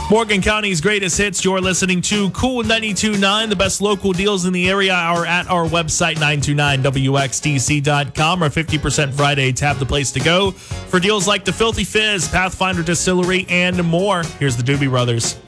Morgan County's greatest hits. You're listening to Cool 92.9. The best local deals in the area are at our website, 929wxdc.com. Our 50% Friday tab, the place to go for deals like the Filthy Fizz, Pathfinder Distillery, and more. Here's the Doobie Brothers.